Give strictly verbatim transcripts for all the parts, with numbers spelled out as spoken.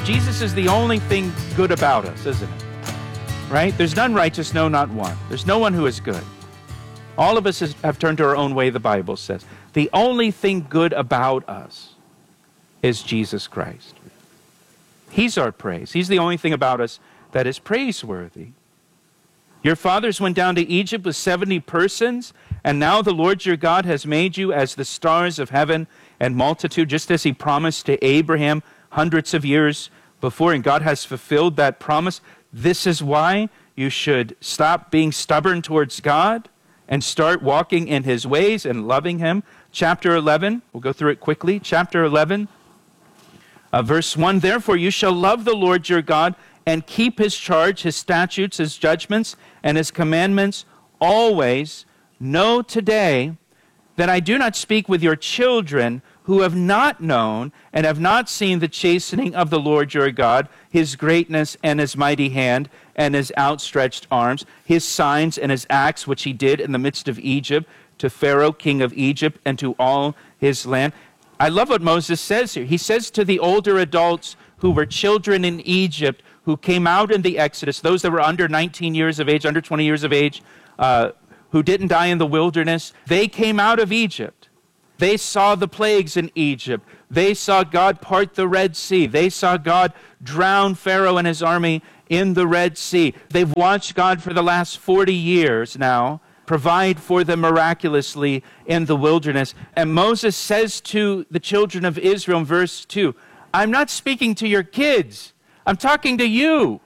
Jesus is the only thing good about us, isn't it? Right? There's none righteous, no, not one. There's no one who is good. All of us have turned to our own way, the Bible says. The only thing good about us is Jesus Christ. He's our praise. He's the only thing about us that is praiseworthy. Your fathers went down to Egypt with seventy persons, and now the Lord your God has made you as the stars of heaven and multitude, just as he promised to Abraham hundreds of years before, and God has fulfilled that promise. This is why you should stop being stubborn towards God and start walking in his ways and loving him. Chapter eleven, we'll go through it quickly. Chapter eleven, uh, verse one, therefore you shall love the Lord your God and keep his charge, his statutes, his judgments, and his commandments always. Know today that I do not speak with your children who have not known and have not seen the chastening of the Lord your God, his greatness and his mighty hand and his outstretched arms, his signs and his acts which he did in the midst of Egypt, to Pharaoh, king of Egypt, and to all his land. I love what Moses says here. He says to the older adults who were children in Egypt, who came out in the Exodus, those that were under nineteen years of age, under twenty years of age, uh, who didn't die in the wilderness, they came out of Egypt. They saw the plagues in Egypt. They saw God part the Red Sea. They saw God drown Pharaoh and his army in the Red Sea. They've watched God for the last forty years now provide for them miraculously in the wilderness. And Moses says to the children of Israel in verse two, I'm not speaking to your kids. I'm talking to you.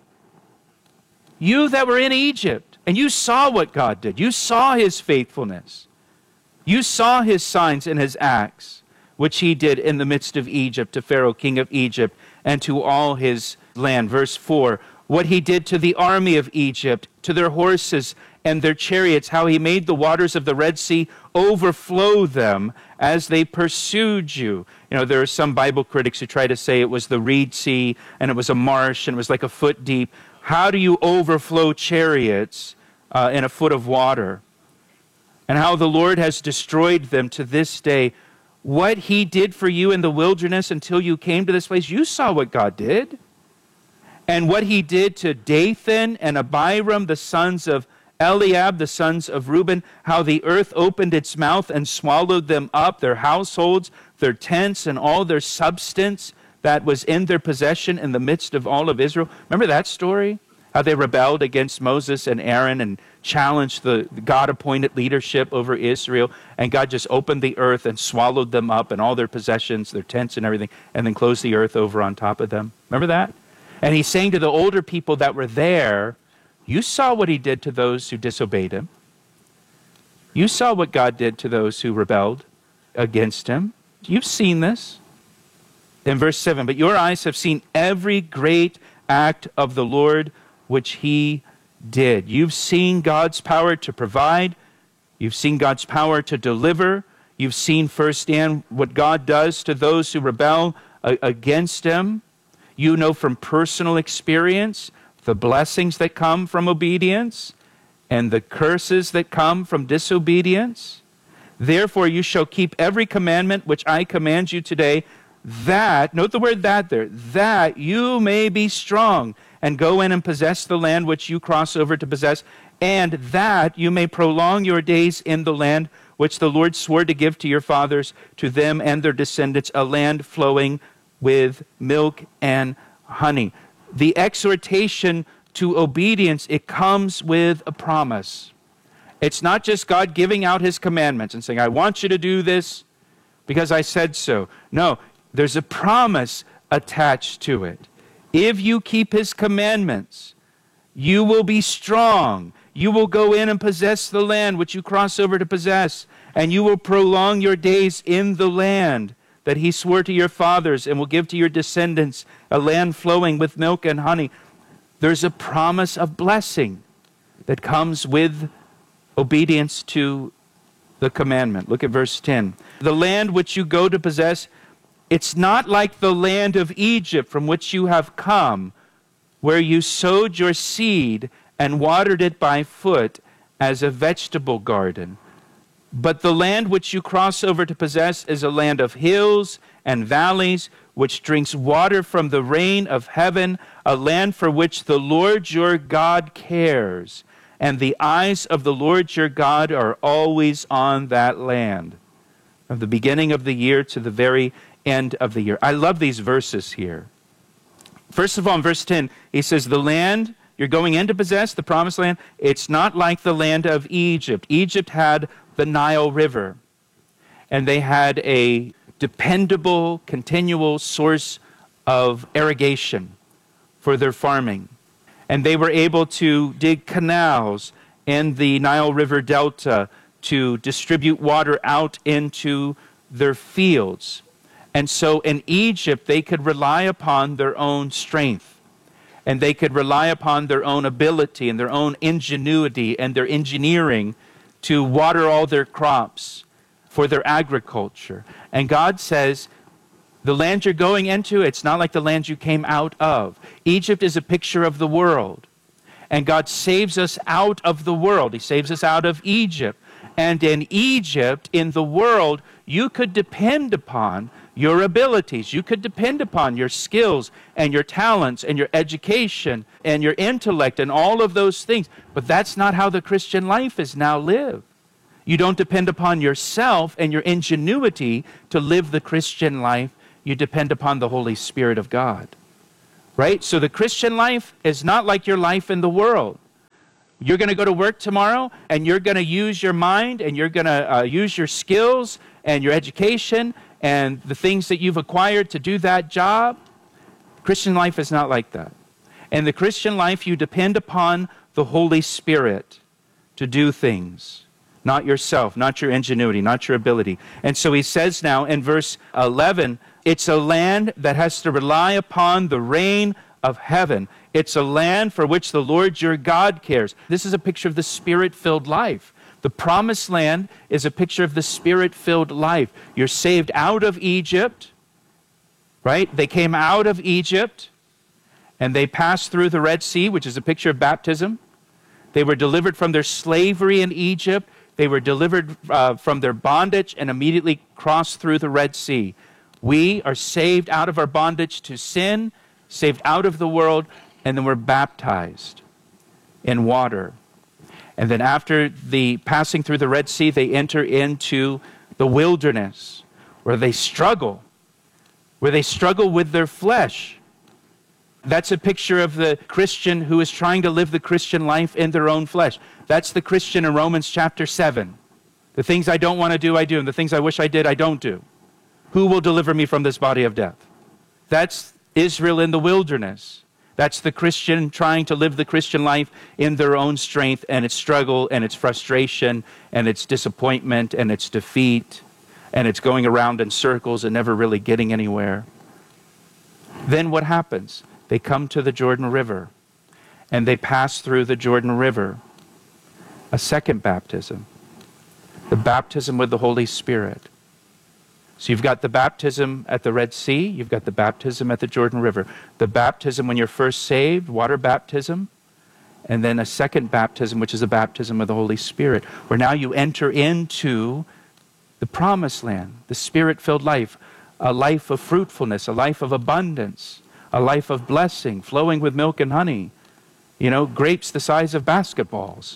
You that were in Egypt, and you saw what God did. You saw his faithfulness. You saw his signs and his acts, which he did in the midst of Egypt, to Pharaoh, king of Egypt, and to all his land. Verse four, what he did to the army of Egypt, to their horses and their chariots, how he made the waters of the Red Sea overflow them as they pursued you. You know, there are some Bible critics who try to say it was the Reed Sea, and it was a marsh, and it was like a foot deep. How do you overflow chariots uh, in a foot of water? And how the Lord has destroyed them to this day. What he did for you in the wilderness until you came to this place, you saw what God did. And what he did to Dathan and Abiram, the sons of Eliab, the sons of Reuben, how the earth opened its mouth and swallowed them up, their households, their tents, and all their substance that was in their possession in the midst of all of Israel. Remember that story? How they rebelled against Moses and Aaron and challenged the God-appointed leadership over Israel, and God just opened the earth and swallowed them up and all their possessions, their tents and everything, and then closed the earth over on top of them. Remember that? And he's saying to the older people that were there, you saw what he did to those who disobeyed him. You saw what God did to those who rebelled against him. You've seen this. In verse seven, but your eyes have seen every great act of the Lord which he did. You've seen God's power to provide. You've seen God's power to deliver. You've seen firsthand what God does to those who rebel against him. You know from personal experience the blessings that come from obedience and the curses that come from disobedience. Therefore you shall keep every commandment which I command you today, that, note the word that there, that you may be strong and go in and possess the land which you cross over to possess, and that you may prolong your days in the land which the Lord swore to give to your fathers, to them and their descendants, a land flowing with milk and honey. The exhortation to obedience, it comes with a promise. It's not just God giving out his commandments and saying, I want you to do this because I said so. No, there's a promise attached to it. If you keep his commandments, you will be strong. You will go in and possess the land which you cross over to possess, and you will prolong your days in the land that he swore to your fathers and will give to your descendants, a land flowing with milk and honey. There's a promise of blessing that comes with obedience to the commandment. Look at verse ten. The land which you go to possess, it's not like the land of Egypt from which you have come, where you sowed your seed and watered it by foot as a vegetable garden. But the land which you cross over to possess is a land of hills and valleys, which drinks water from the rain of heaven, a land for which the Lord your God cares, and the eyes of the Lord your God are always on that land, from the beginning of the year to the very end of the year. I love these verses here. First of all, in verse ten, he says, the land you're going in to possess, the promised land, it's not like the land of Egypt. Egypt had the Nile River, and they had a dependable, continual source of irrigation for their farming. And they were able to dig canals in the Nile River Delta to distribute water out into their fields. And so in Egypt, they could rely upon their own strength, and they could rely upon their own ability and their own ingenuity and their engineering to water all their crops for their agriculture. And God says, the land you're going into, it's not like the land you came out of. Egypt is a picture of the world. And God saves us out of the world. He saves us out of Egypt. And in Egypt, in the world, you could depend upon your abilities. You could depend upon your skills and your talents and your education and your intellect and all of those things. But that's not how the Christian life is now lived. You don't depend upon yourself and your ingenuity to live the Christian life. You depend upon the Holy Spirit of God. Right? So the Christian life is not like your life in the world. You're going to go to work tomorrow, and you're going to use your mind, and you're going to uh, use your skills and your education and the things that you've acquired to do that job. Christian life is not like that. In the Christian life, you depend upon the Holy Spirit to do things. Not yourself, not your ingenuity, not your ability. And so he says now in verse eleven, it's a land that has to rely upon the rain of heaven. It's a land for which the Lord your God cares. This is a picture of the Spirit-filled life. The promised land is a picture of the Spirit-filled life. You're saved out of Egypt, right? They came out of Egypt, and they passed through the Red Sea, which is a picture of baptism. They were delivered from their slavery in Egypt. They were delivered uh, from their bondage and immediately crossed through the Red Sea. We are saved out of our bondage to sin, saved out of the world, and then we're baptized in water. And then after the passing through the Red Sea, they enter into the wilderness, where they struggle, where they struggle with their flesh. That's a picture of the Christian who is trying to live the Christian life in their own flesh. That's the Christian in Romans chapter seven. The things I don't want to do, I do, and the things I wish I did, I don't do. Who will deliver me from this body of death? That's Israel in the wilderness. That's the Christian trying to live the Christian life in their own strength, and its struggle, and its frustration, and its disappointment, and its defeat, and it's going around in circles and never really getting anywhere. Then what happens? They come to the Jordan River, and they pass through the Jordan River. A second baptism, the baptism with the Holy Spirit. So you've got the baptism at the Red Sea, you've got the baptism at the Jordan River. The baptism when you're first saved, water baptism, and then a second baptism, which is a baptism of the Holy Spirit, where now you enter into the promised land, the Spirit-filled life, a life of fruitfulness, a life of abundance, a life of blessing, flowing with milk and honey, you know, grapes the size of basketballs.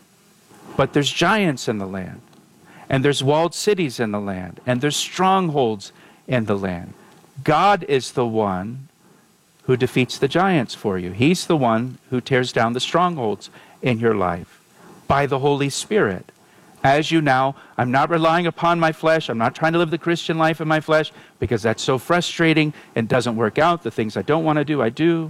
But there's giants in the land. And there's walled cities in the land, and there's strongholds in the land. God is the one who defeats the giants for you. He's the one who tears down the strongholds in your life by the Holy Spirit. As you now, I'm not relying upon my flesh. I'm not trying to live the Christian life in my flesh because that's so frustrating and doesn't work out. The things I don't want to do, I do.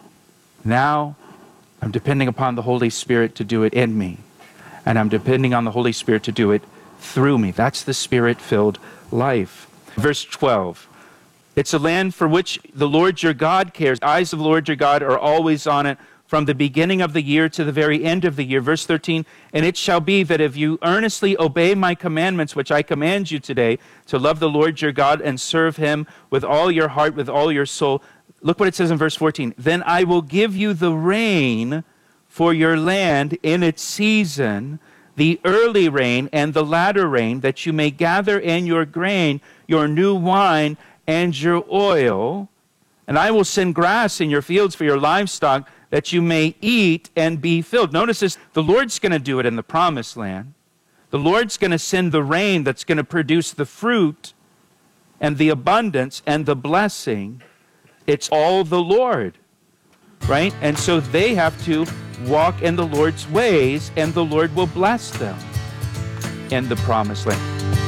Now, I'm depending upon the Holy Spirit to do it in me. And I'm depending on the Holy Spirit to do it through me. That's the Spirit-filled life. Verse twelve. It's a land for which the Lord your God cares. The eyes of the Lord your God are always on it from the beginning of the year to the very end of the year. Verse thirteen. And it shall be that if you earnestly obey my commandments, which I command you today, to love the Lord your God and serve him with all your heart, with all your soul. Look what it says in verse fourteen. Then I will give you the rain for your land in its season, the early rain and the latter rain, that you may gather in your grain, your new wine, and your oil, and I will send grass in your fields for your livestock, that you may eat and be filled. Notice this, the Lord's going to do it in the promised land. The Lord's going to send the rain that's going to produce the fruit and the abundance and the blessing. It's all the Lord, right? And so they have to walk in the Lord's ways, and the Lord will bless them in the promised land.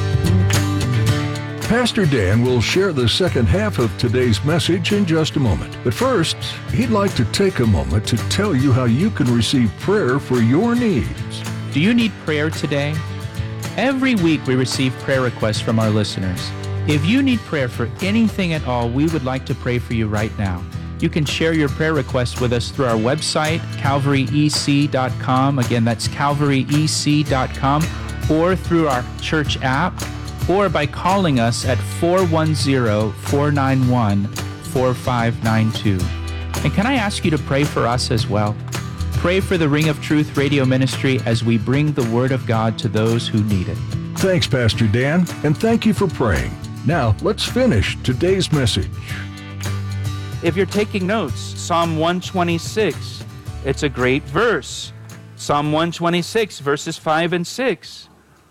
Pastor Dan will share the second half of today's message in just a moment. But first, he'd like to take a moment to tell you how you can receive prayer for your needs. Do you need prayer today? Every week we receive prayer requests from our listeners. If you need prayer for anything at all, we would like to pray for you right now. You can share your prayer requests with us through our website, calvary e c dot com. Again, that's calvary e c dot com, or through our church app, or by calling us at four one zero, four nine one, four five nine two. And can I ask you to pray for us as well? Pray for the Ring of Truth radio ministry as we bring the Word of God to those who need it. Thanks, Pastor Dan, and thank you for praying. Now, let's finish today's message. If you're taking notes, Psalm one twenty-six, it's a great verse. Psalm one twenty-six, verses five and six.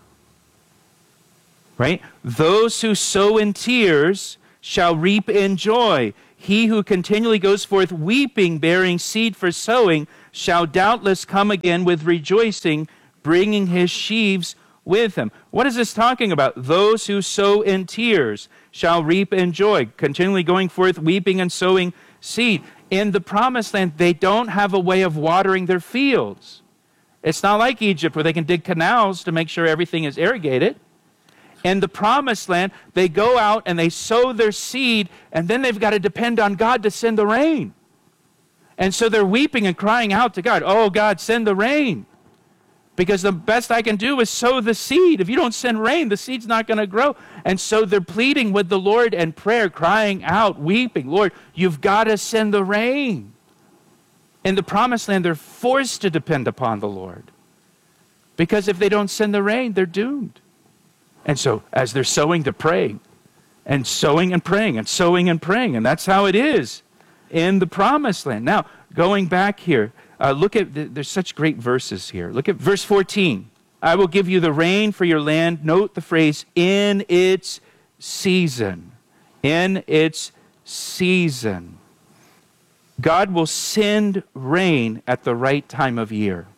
Right? Those who sow in tears shall reap in joy. He who continually goes forth weeping, bearing seed for sowing, shall doubtless come again with rejoicing, bringing his sheaves with him. What is this talking about? Those who sow in tears shall reap in joy, continually going forth weeping and sowing seed. In the promised land, they don't have a way of watering their fields. It's not like Egypt where they can dig canals to make sure everything is irrigated. In the promised land, they go out and they sow their seed, and then they've got to depend on God to send the rain. And so they're weeping and crying out to God, oh God, send the rain. Because the best I can do is sow the seed. If you don't send rain, the seed's not going to grow. And so they're pleading with the Lord in prayer, crying out, weeping, Lord, you've got to send the rain. In the promised land, they're forced to depend upon the Lord. Because if they don't send the rain, they're doomed. And so as they're sowing, they're praying. And sowing and praying and sowing and praying. And that's how it is in the promised land. Now, going back here, uh, look at, the, there's such great verses here. Look at verse fourteen. I will give you the rain for your land. Note the phrase, in its season. In its season. God will send rain at the right time of year.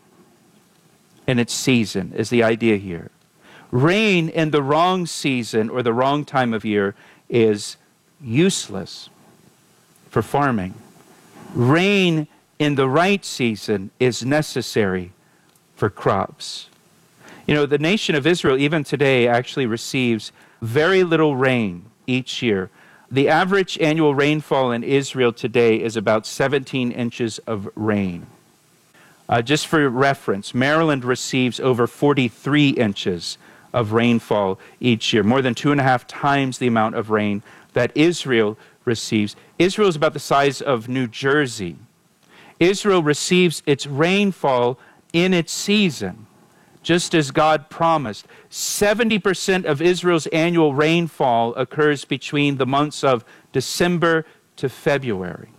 In its season is the idea here. Rain in the wrong season or the wrong time of year is useless for farming. Rain in the right season is necessary for crops. You know, the nation of Israel, even today, actually receives very little rain each year. The average annual rainfall in Israel today is about seventeen inches of rain. Uh, just for reference, Maryland receives over forty-three inches of rainfall each year, more than two and a half times the amount of rain that Israel receives. Israel is about the size of New Jersey. Israel receives its rainfall in its season, just as God promised. seventy percent of Israel's annual rainfall occurs between the months of December to February.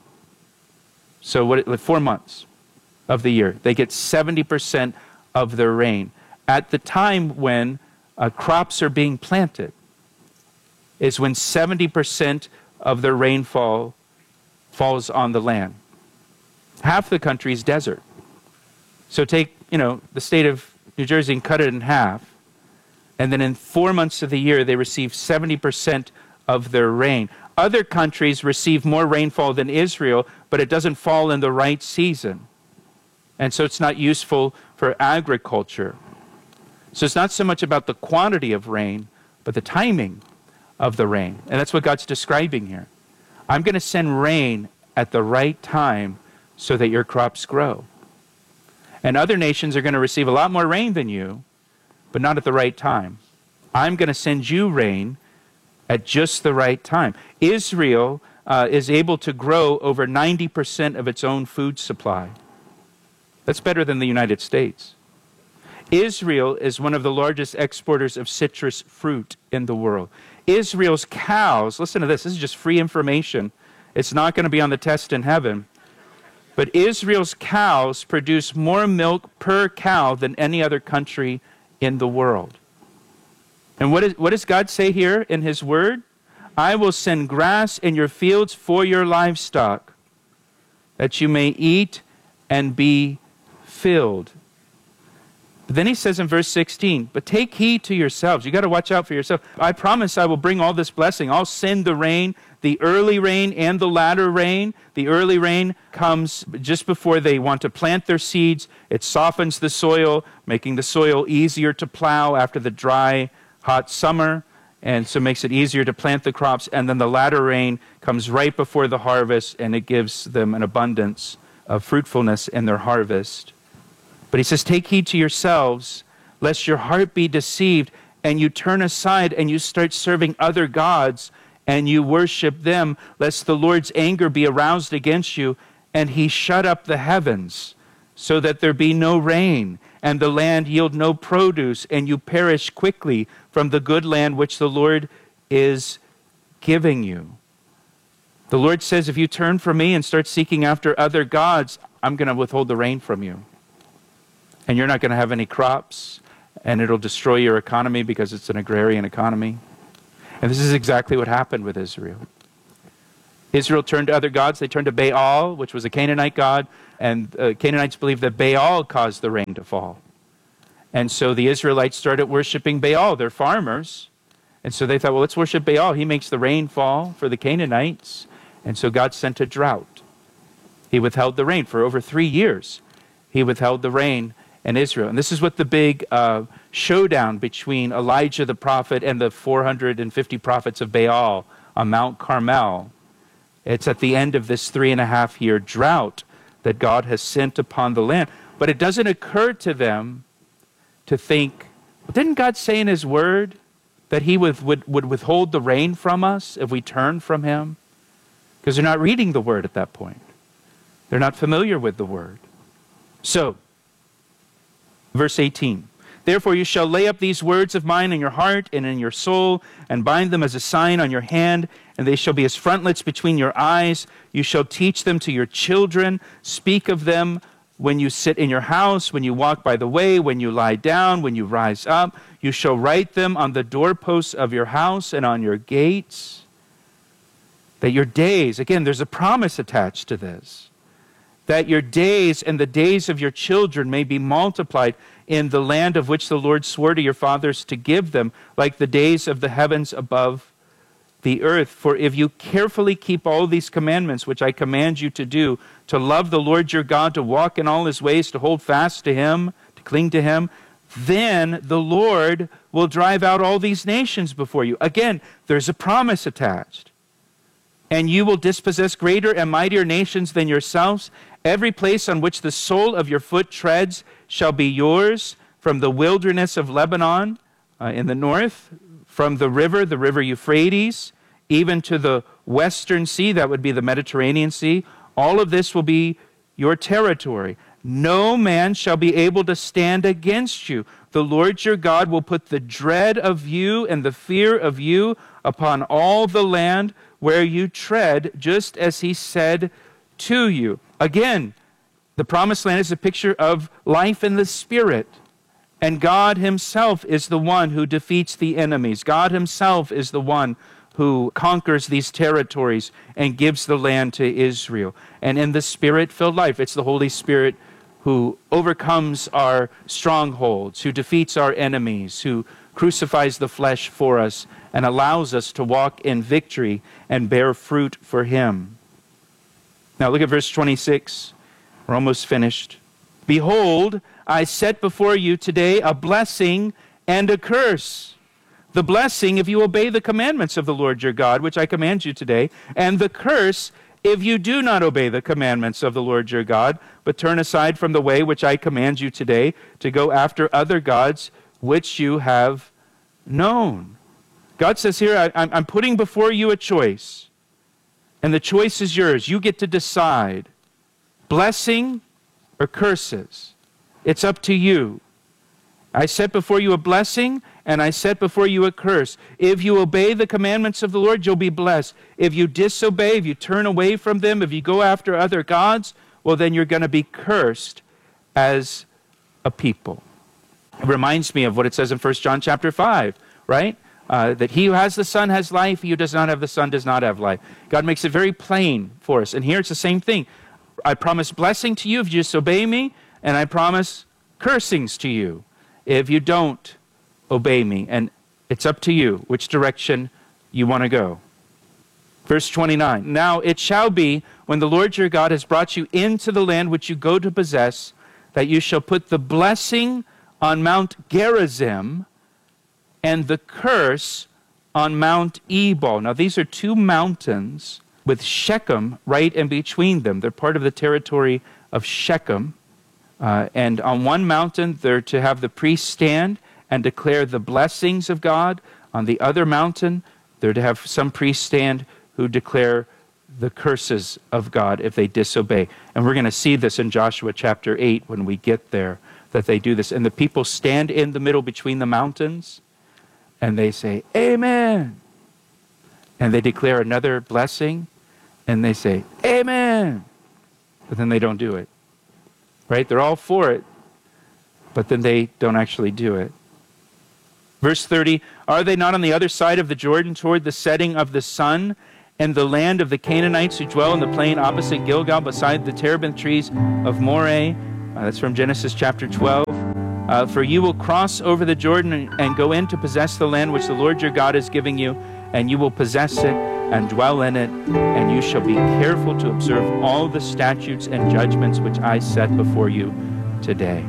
So what, like four months of the year, they get seventy percent of their rain. At the time when uh, crops are being planted is when seventy percent of their rainfall falls on the land. Half the country is desert. So take, you know, the state of New Jersey and cut it in half, and then in four months of the year, they receive seventy percent of their rain. Other countries receive more rainfall than Israel, but it doesn't fall in the right season. And so it's not useful for agriculture. So it's not so much about the quantity of rain, but the timing of the rain. And that's what God's describing here. I'm going to send rain at the right time so that your crops grow. And other nations are going to receive a lot more rain than you, but not at the right time. I'm going to send you rain at just the right time. Israel uh, is able to grow over ninety percent of its own food supply. That's better than the United States. Israel is one of the largest exporters of citrus fruit in the world. Israel's cows, listen to this, this is just free information. It's not going to be on the test in heaven. But Israel's cows produce more milk per cow than any other country in the world. And what, is, what does God say here in his word? I will send grass in your fields for your livestock, that you may eat and be filled. But then he says in verse sixteen, but take heed to yourselves. You got to watch out for yourself. I promise I will bring all this blessing. I'll send the rain, the early rain and the latter rain. The early rain comes just before they want to plant their seeds. It softens the soil, making the soil easier to plow after the dry, hot summer. And so it makes it easier to plant the crops. And then the latter rain comes right before the harvest, and it gives them an abundance of fruitfulness in their harvest. But he says, take heed to yourselves, lest your heart be deceived, and you turn aside and you start serving other gods, and you worship them, lest the Lord's anger be aroused against you, and he shut up the heavens, so that there be no rain, and the land yield no produce, and you perish quickly from the good land which the Lord is giving you. The Lord says, if you turn from me and start seeking after other gods, I'm going to withhold the rain from you. And you're not going to have any crops, and it'll destroy your economy because it's an agrarian economy. And this is exactly what happened with Israel. Israel turned to other gods. They turned to Baal, which was a Canaanite god, and uh, Canaanites believed that Baal caused the rain to fall. And so the Israelites started worshiping Baal. They're farmers. And so they thought, well, let's worship Baal. He makes the rain fall for the Canaanites. And so God sent a drought. He withheld the rain for over three years. He withheld the rain in Israel. And this is what the big uh, showdown between Elijah the prophet and the four hundred fifty prophets of Baal on Mount Carmel. It's at the end of this three and a half year drought that God has sent upon the land. But it doesn't occur to them to think, didn't God say in his word that he would, would, would withhold the rain from us if we turn from him? Because they're not reading the word at that point. They're not familiar with the word. So, verse eighteen, therefore you shall lay up these words of mine in your heart and in your soul, and bind them as a sign on your hand, and they shall be as frontlets between your eyes. You shall teach them to your children. Speak of them when you sit in your house, when you walk by the way, when you lie down, when you rise up. You shall write them on the doorposts of your house and on your gates. That your days, again, there's a promise attached to this, that your days and the days of your children may be multiplied in the land of which the Lord swore to your fathers to give them, like the days of the heavens above the earth. For if you carefully keep all these commandments, which I command you to do, to love the Lord your God, to walk in all his ways, to hold fast to him, to cling to him, then the Lord will drive out all these nations before you. Again, there's a promise attached. And you will dispossess greater and mightier nations than yourselves. Every place on which the sole of your foot treads shall be yours, from the wilderness of Lebanon uh, in the north, from the river, the river Euphrates, even to the western sea, that would be the Mediterranean Sea. All of this will be your territory. No man shall be able to stand against you. The Lord your God will put the dread of you and the fear of you upon all the land where you tread, just as he said to you. Again, the promised land is a picture of life in the Spirit. And God himself is the one who defeats the enemies. God himself is the one who conquers these territories and gives the land to Israel. And in the Spirit-filled life, it's the Holy Spirit who overcomes our strongholds, who defeats our enemies, who crucifies the flesh for us and allows us to walk in victory and bear fruit for him. Now look at verse twenty-six. We're almost finished. Behold, I set before you today a blessing and a curse. The blessing, if you obey the commandments of the Lord your God, which I command you today, and the curse, if you do not obey the commandments of the Lord your God, but turn aside from the way which I command you today, to go after other gods which you have known. God says here, I, I'm putting before you a choice, and the choice is yours. You get to decide, blessing or curses. It's up to you. I set before you a blessing, and I set before you a curse. If you obey the commandments of the Lord, you'll be blessed. If you disobey, if you turn away from them, if you go after other gods, well, then you're going to be cursed as a people. It reminds me of what it says in First John chapter five, right? Uh, that he who has the Son has life, he who does not have the Son does not have life. God makes it very plain for us. And here it's the same thing. I promise blessing to you if you disobey me, and I promise cursings to you if you don't obey me. And it's up to you which direction you want to go. Verse twenty-nine, now it shall be when the Lord your God has brought you into the land which you go to possess, that you shall put the blessing on Mount Gerizim and the curse on Mount Ebal. Now these are two mountains with Shechem right in between them. They're part of the territory of Shechem. Uh, and on one mountain, they're to have the priests stand and declare the blessings of God. On the other mountain, they're to have some priests stand who declare the curses of God if they disobey. And we're going to see this in Joshua chapter eight when we get there, that they do this. And the people stand in the middle between the mountains, and they say, Amen. And they declare another blessing, and they say, Amen. But then they don't do it. Right? They're all for it, but then they don't actually do it. Verse thirty, are they not on the other side of the Jordan toward the setting of the sun, and the land of the Canaanites who dwell in the plain opposite Gilgal beside the terebinth trees of Moreh? Uh, that's from Genesis chapter twelve. Uh, for you will cross over the Jordan and, and go in to possess the land which the Lord your God is giving you, and you will possess it and dwell in it, and you shall be careful to observe all the statutes and judgments which I set before you today.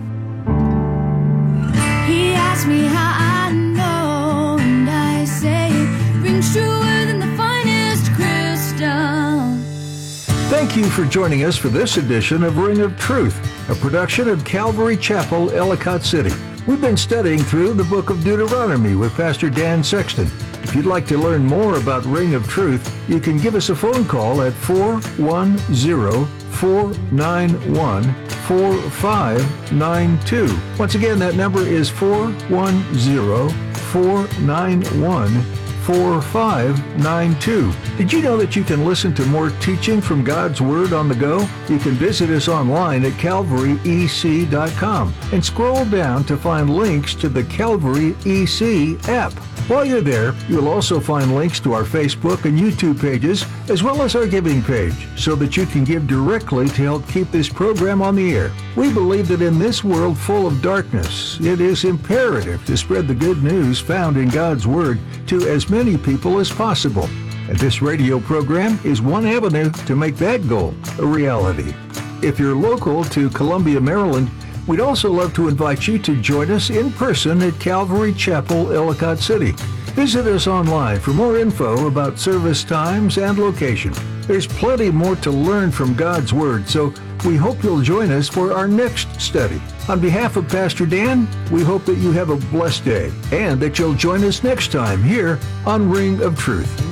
He asked me how I know, and I say it rings truer than the finest crystal. Thank you for joining us for this edition of Ring of Truth, a production of Calvary Chapel, Ellicott City. We've been studying through the book of Deuteronomy with Pastor Dan Sexton. If you'd like to learn more about Ring of Truth, you can give us a phone call at four one zero, four nine one, four five nine two. Once again, that number is four one zero, four nine one, four five nine two. Did you know that you can listen to more teaching from God's Word on the go? You can visit us online at calvary e c dot com and scroll down to find links to the Calvary E C app. While you're there, you'll also find links to our Facebook and YouTube pages, as well as our giving page, so that you can give directly to help keep this program on the air. We believe that in this world full of darkness, it is imperative to spread the good news found in God's Word to as many people as possible. And this radio program is one avenue to make that goal a reality. If you're local to Columbia, Maryland, we'd also love to invite you to join us in person at Calvary Chapel, Ellicott City. Visit us online for more info about service times and location. There's plenty more to learn from God's Word, so we hope you'll join us for our next study. On behalf of Pastor Dan, we hope that you have a blessed day and that you'll join us next time here on Ring of Truth.